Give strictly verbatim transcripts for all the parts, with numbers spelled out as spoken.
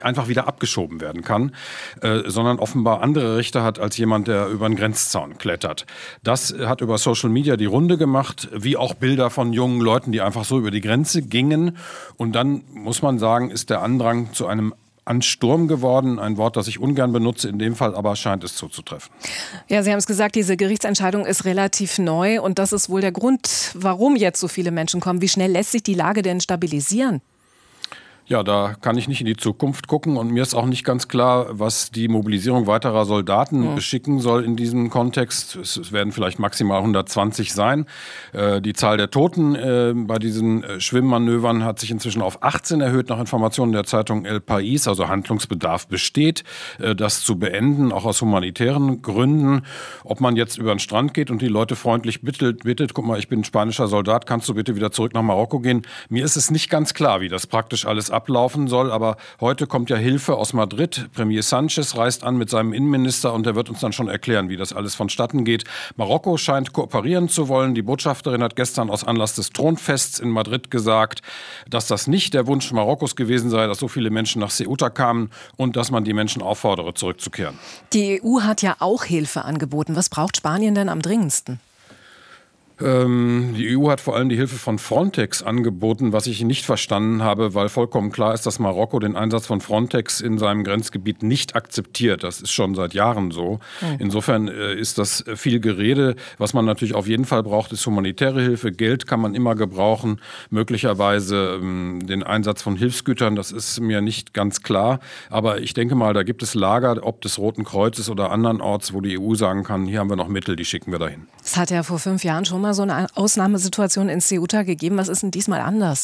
einfach wieder abgeschoben werden kann, äh, sondern offenbar andere Rechte hat als jemand, der über einen Grenzzaun klettert. Das hat über Social Media die Runde gemacht, wie auch Bilder von jungen Leuten, die einfach so über die Grenze gingen. Und dann, muss man sagen, ist der Andrang zu einem Ansturm geworden, ein Wort, das ich ungern benutze, in dem Fall aber scheint es zuzutreffen. Ja, Sie haben es gesagt, diese Gerichtsentscheidung ist relativ neu und das ist wohl der Grund, warum jetzt so viele Menschen kommen. Wie schnell lässt sich die Lage denn stabilisieren? Ja, da kann ich nicht in die Zukunft gucken und mir ist auch nicht ganz klar, was die Mobilisierung weiterer Soldaten ja. beschicken soll in diesem Kontext. Es, es werden vielleicht maximal hundertzwanzig sein. Äh, die Zahl der Toten äh, bei diesen äh, Schwimmmanövern hat sich inzwischen auf achtzehn erhöht, nach Informationen der Zeitung El País. Also Handlungsbedarf besteht, äh, das zu beenden, auch aus humanitären Gründen. Ob man jetzt über den Strand geht und die Leute freundlich bittet, bittet, guck mal, ich bin ein spanischer Soldat, kannst du bitte wieder zurück nach Marokko gehen? Mir ist es nicht ganz klar, wie das praktisch alles ablaufen soll, aber heute kommt ja Hilfe aus Madrid. Premier Sánchez reist an mit seinem Innenminister und der wird uns dann schon erklären, wie das alles vonstatten geht. Marokko scheint kooperieren zu wollen. Die Botschafterin hat gestern aus Anlass des Thronfests in Madrid gesagt, dass das nicht der Wunsch Marokkos gewesen sei, dass so viele Menschen nach Ceuta kamen und dass man die Menschen auffordere, zurückzukehren. Die E U hat ja auch Hilfe angeboten. Was braucht Spanien denn am dringendsten? Die E U hat vor allem die Hilfe von Frontex angeboten, was ich nicht verstanden habe, weil vollkommen klar ist, dass Marokko den Einsatz von Frontex in seinem Grenzgebiet nicht akzeptiert. Das ist schon seit Jahren so. Insofern ist das viel Gerede. Was man natürlich auf jeden Fall braucht, ist humanitäre Hilfe. Geld kann man immer gebrauchen. Möglicherweise den Einsatz von Hilfsgütern, das ist mir nicht ganz klar. Aber ich denke mal, da gibt es Lager, ob des Roten Kreuzes oder andernorts, wo die E U sagen kann, hier haben wir noch Mittel, die schicken wir dahin. Es hat ja vor fünf Jahren schon mal so eine Ausnahmesituation in Ceuta gegeben. Was ist denn diesmal anders?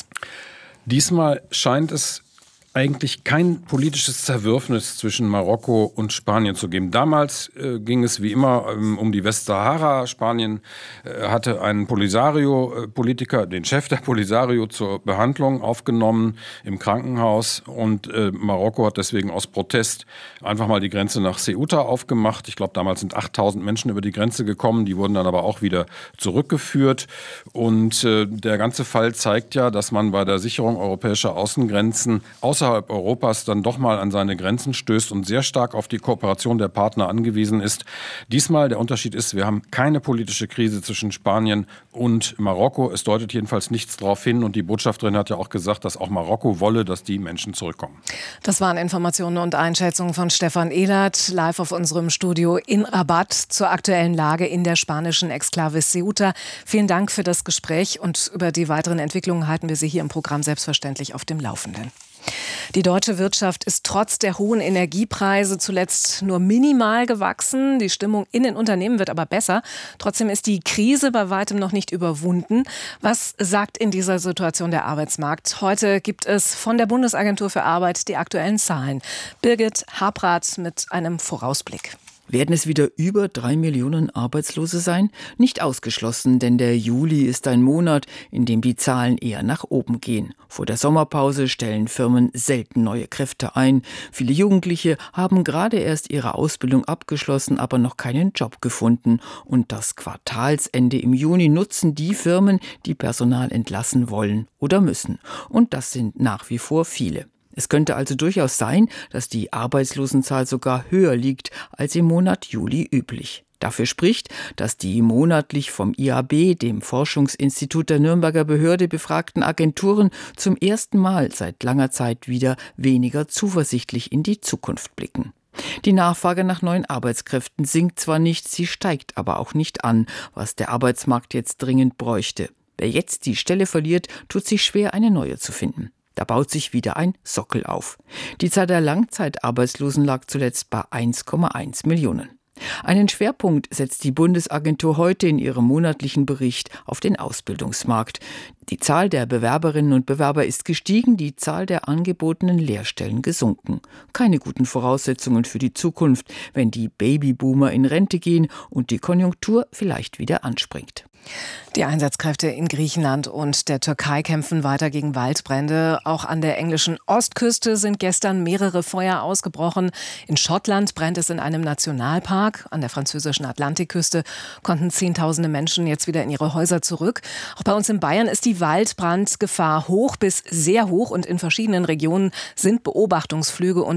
Diesmal scheint es eigentlich kein politisches Zerwürfnis zwischen Marokko und Spanien zu geben. Damals äh, ging es wie immer ähm, um die Westsahara. Spanien äh, hatte einen Polisario-Politiker, den Chef der Polisario, zur Behandlung aufgenommen im Krankenhaus und äh, Marokko hat deswegen aus Protest einfach mal die Grenze nach Ceuta aufgemacht. Ich glaube, damals sind achttausend Menschen über die Grenze gekommen, die wurden dann aber auch wieder zurückgeführt und äh, der ganze Fall zeigt ja, dass man bei der Sicherung europäischer Außengrenzen außer außerhalb Europas dann doch mal an seine Grenzen stößt und sehr stark auf die Kooperation der Partner angewiesen ist. Diesmal der Unterschied ist, wir haben keine politische Krise zwischen Spanien und Marokko. Es deutet jedenfalls nichts darauf hin und die Botschafterin hat ja auch gesagt, dass auch Marokko wolle, dass die Menschen zurückkommen. Das waren Informationen und Einschätzungen von Stefan Ehlert, live auf unserem Studio in Rabat zur aktuellen Lage in der spanischen Exklave Ceuta. Vielen Dank für das Gespräch und über die weiteren Entwicklungen halten wir Sie hier im Programm selbstverständlich auf dem Laufenden. Die deutsche Wirtschaft ist trotz der hohen Energiepreise zuletzt nur minimal gewachsen. Die Stimmung in den Unternehmen wird aber besser. Trotzdem ist die Krise bei weitem noch nicht überwunden. Was sagt in dieser Situation der Arbeitsmarkt? Heute gibt es von der Bundesagentur für Arbeit die aktuellen Zahlen. Birgit Habrath mit einem Vorausblick. Werden es wieder über drei Millionen Arbeitslose sein? Nicht ausgeschlossen, denn der Juli ist ein Monat, in dem die Zahlen eher nach oben gehen. Vor der Sommerpause stellen Firmen selten neue Kräfte ein. Viele Jugendliche haben gerade erst ihre Ausbildung abgeschlossen, aber noch keinen Job gefunden. Und das Quartalsende im Juni nutzen die Firmen, die Personal entlassen wollen oder müssen. Und das sind nach wie vor viele. Es könnte also durchaus sein, dass die Arbeitslosenzahl sogar höher liegt als im Monat Juli üblich. Dafür spricht, dass die monatlich vom I A B, dem Forschungsinstitut der Nürnberger Behörde, befragten Agenturen zum ersten Mal seit langer Zeit wieder weniger zuversichtlich in die Zukunft blicken. Die Nachfrage nach neuen Arbeitskräften sinkt zwar nicht, sie steigt aber auch nicht an, was der Arbeitsmarkt jetzt dringend bräuchte. Wer jetzt die Stelle verliert, tut sich schwer, eine neue zu finden. Da baut sich wieder ein Sockel auf. Die Zahl der Langzeitarbeitslosen lag zuletzt bei eins Komma eins Millionen. Einen Schwerpunkt setzt die Bundesagentur heute in ihrem monatlichen Bericht auf den Ausbildungsmarkt. Die Zahl der Bewerberinnen und Bewerber ist gestiegen, die Zahl der angebotenen Lehrstellen gesunken. Keine guten Voraussetzungen für die Zukunft, wenn die Babyboomer in Rente gehen und die Konjunktur vielleicht wieder anspringt. Die Einsatzkräfte in Griechenland und der Türkei kämpfen weiter gegen Waldbrände. Auch an der englischen Ostküste sind gestern mehrere Feuer ausgebrochen. In Schottland brennt es in einem Nationalpark. An der französischen Atlantikküste konnten Zehntausende Menschen jetzt wieder in ihre Häuser zurück. Auch bei uns in Bayern ist die Waldbrandgefahr hoch bis sehr hoch und in verschiedenen Regionen sind Beobachtungsflüge und